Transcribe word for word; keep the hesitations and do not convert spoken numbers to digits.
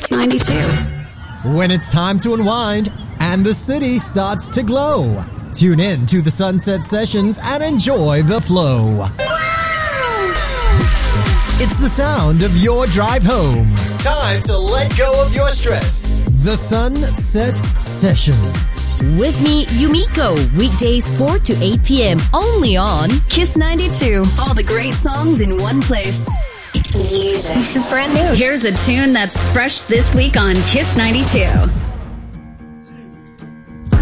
Kiss ninety-two. When it's time to unwind and the city starts to glow, tune in to the Sunset Sessions and enjoy the flow. It's the sound of your drive home. Time to let go of your stress. The Sunset Sessions. With me, Yumiko, weekdays four to eight p.m. only on Kiss ninety-two. All the great songs in one place. Music. This is brand new. Here's a tune that's fresh this week on Kiss ninety-two.